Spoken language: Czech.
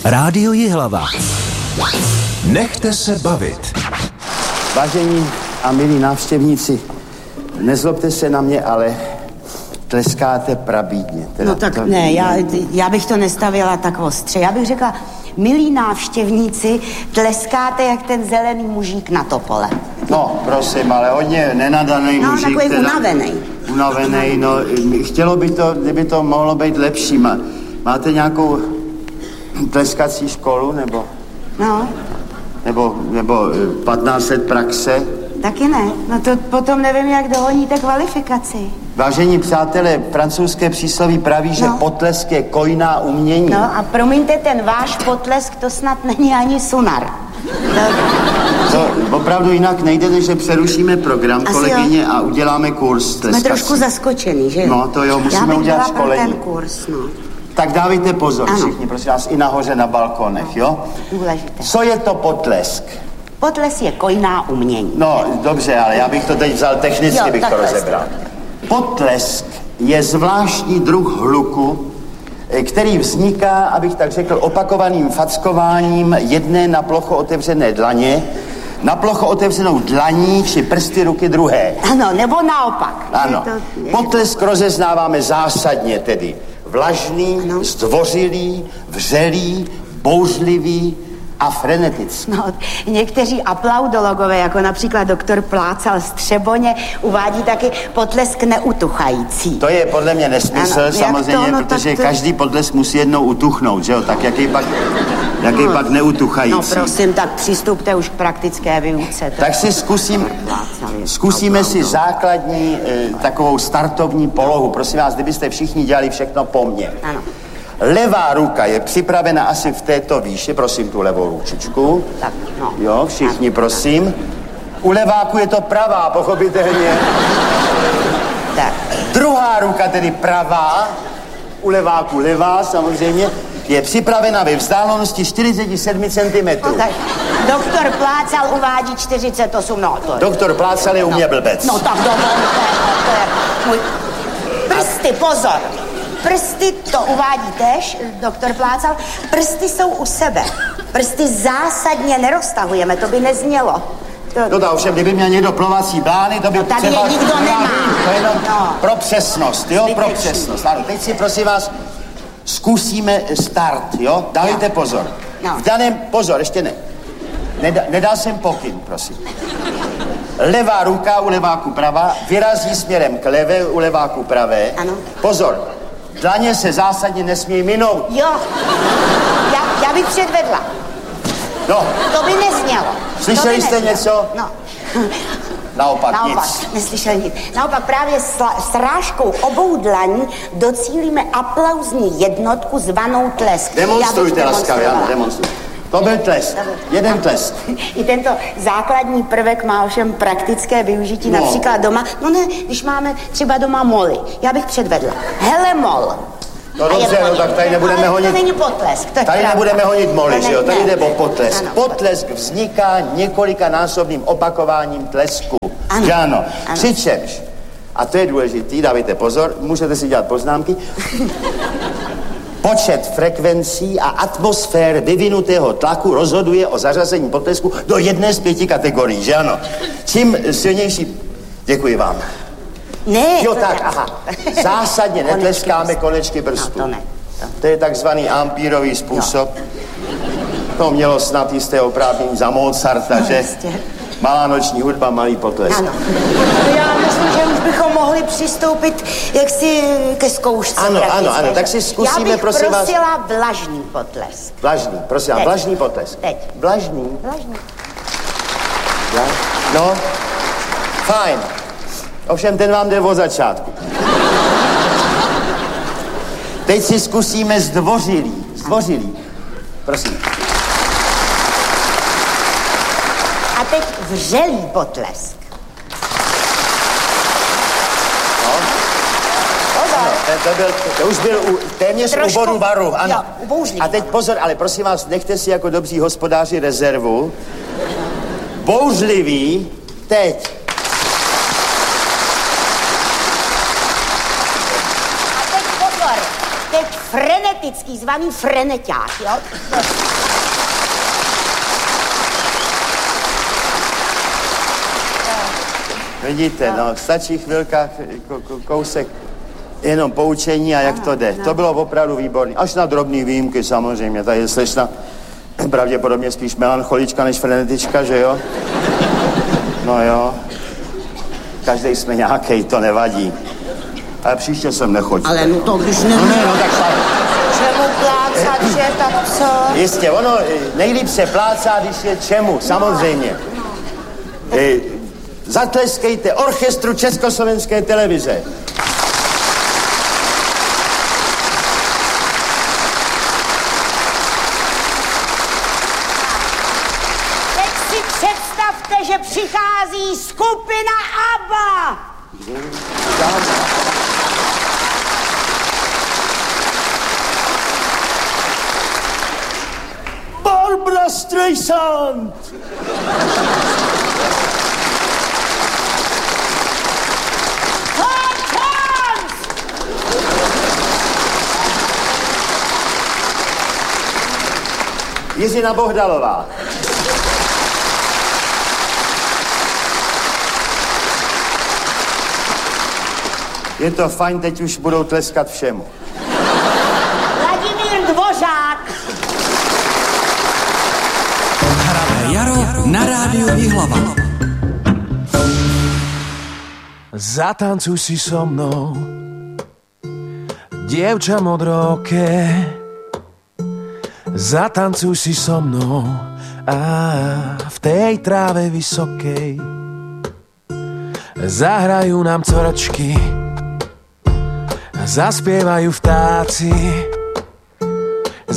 Rádio Jihlava. Nechte se bavit. Vážení a milí návštěvníci, nezlobte se na mě, ale tleskáte prabídně. No tak to... ne, já bych to nestavila tak ostře. Já bych řekla, milí návštěvníci, tleskáte jak ten zelený mužík na topole. No, prosím, ale hodně nenadaný mužík. No, takový unavený. Unavený, no, chtělo by to, kdyby to mohlo být lepší. Máte nějakou tleskací školu, nebo? No. Nebo 15 let praxe? Taky ne, no to potom nevím, jak dohoníte kvalifikaci. Vážení přátelé, francouzské přísloví praví, že potlesk je kojná umění. No a promiňte, ten váš potlesk, to snad není ani sunar. To opravdu jinak nejde, než že přerušíme program, kolegyně, a uděláme kurz tleskací. Jsme trošku zaskočený, že? No to jo, musíme udělat školení. Ten kurz, no. Tak dávejte pozor všichni, prosím vás, i nahoře na balkonech, jo? Důležité. Co je to potlesk? Potlesk je kojná umění. No, dobře, ale já bych to teď vzal technicky, bych to rozebral. Potlesk je zvláštní druh hluku, který vzniká, abych tak řekl, opakovaným fackováním jedné na plocho otevřené dlaně, na plocho otevřenou dlaní či prsty ruky druhé. Ano, nebo naopak. Ano. Potlesk rozeznáváme zásadně tedy. Vlažný, zdvořilý, vřelý, bouřlivý a frenetický. No, někteří aplaudologové, jako například doktor Plácal z Třeboně, uvádí taky potlesk neutuchající. To je podle mě nesmysl, ano, samozřejmě, protože každý potlesk musí jednou utuchnout, že jo? Tak jaký pak neutuchající? No prosím, tak přistupte už k praktické výuce. Tak si zkusíme si základní takovou startovní polohu. Prosím vás, kdybyste všichni dělali všechno po mně. Ano. Levá ruka je připravena asi v této výši, prosím tu levou ručičku. Tak, no. Jo, všichni, prosím. U leváku je to pravá, pochopitelně. Tak. Druhá ruka, tedy pravá, u leváku levá, samozřejmě, je připravena ve vzdálenosti 47 cm. No, tak doktor Plácal uvádí 48, no to je. Doktor Plácal je u mě blbec. No tak dovolte, to je můj... Prsty, pozor. Prsty to uvádí též, doktor Plácal. Prsty jsou u sebe. Prsty zásadně neroztahujeme, to by neznělo. No to ovšem, kdyby měl někdo plovací blány, to by no, tady je nikdo nemá. To je jenom pro přesnost, jo, pro přesnost. Ano, teď si, prosím vás, zkusíme start, jo? Dávejte pozor. No. V daném, pozor, ještě ne. Nedal jsem pokyn, prosím. Levá ruka u leváku pravá vyrazí směrem k levé, u leváku pravé. Ano. Pozor, dlaně se zásadně nesmí minout. Jo, já bych předvedla. No. To by neznělo. Slyšeli jste něco? No. Naopak nic. Neslyšeli nic. Naopak právě srážkou obou dlaní docílíme aplauzní jednotku zvanou tlesk. Demonstrujte laskavě, ano, demonstrujte. To byl tlesk. Jeden tlesk. I tento základní prvek má ovšem praktické využití, například doma. No ne, když máme třeba doma moly. Já bych předvedla. Hele mol. No dobře, no tak tady nebudeme honit... To není potlesk. Tady nebudeme honit moly, že jo? Tady jde o potlesk. Ano. Potlesk vzniká několikanásobným opakováním tlesku. Ano. Přičemž, a to je důležitý, dávejte pozor, můžete si dělat poznámky, počet frekvencí a atmosfér vyvinutého tlaku rozhoduje o zařazení potlesku do jedné z 5 kategorií, že ano? Čím silnější... Děkuji vám. Ne. Jo, tak, aha. Zásadně netleskáme konečky prstů. No, to ne. To je takzvaný ampírový způsob. To mělo snad jisté oprávnění za Mozarta, že? Jistě. Malá noční hudba, malý potlesk. Ano. Já myslím, že už bychom mohli přistoupit jaksi ke zkoušce. Ano, tak si zkusíme, prosím vás. Já bych prosila vlažný potlesk. Vlažný, prosím vás, vlažný potlesk. Teď. Vlažný. No, fajn. Ovšem, ten vám jde od začátku. Teď si zkusíme zdvořilý. Prosím. A teď vřelý potlesk. To už byl téměř u bodu varu, ano. Jo, a teď pozor, ale prosím vás, nechte si jako dobří hospodáři rezervu. Bouřlivý, teď. A teď pozor, teď frenetický, zvaný freneťák, jo? Vidíte, no, stačí chvilka, kousek, jenom poučení a jak to jde. To bylo opravdu výborné. Až na drobný výjimky samozřejmě. Tady je slečna pravděpodobně spíš melancholička než frenetička, že jo? No jo. Každej jsme nějakej, to nevadí. Ale příště sem nechoďte. Ale no to když ne... No tak šále. Čemu plácat, že tak co? Jistě, ono nejlíp se plácá, když je čemu, samozřejmě. Zatleskejte orchestru Československé televize. Teď si představte, že přichází skupina ABBA. Barbra Streisand! Jiřina Bohdalová. Je to fajn, teď už budou tleskat všemu. Vladimír Dvořák. Hrané jaro na rádiu Jihlava. Zatancuj si so mnou, dievča modroké. Zatancuj si so mnou a v tej tráve vysokej zahrajú nám cvrčky, zaspievajú vtáci